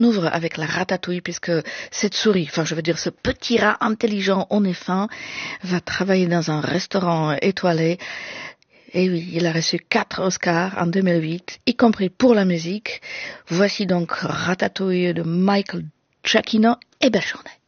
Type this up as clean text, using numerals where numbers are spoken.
ouvre avec la ratatouille puisque cette souris, enfin je veux dire ce petit rat intelligent on est fin, va travailler dans un restaurant étoilé. Et oui, il a reçu 4 Oscars en 2008, y compris pour la musique. Voici donc Ratatouille de Michael Giacchino et belle journée.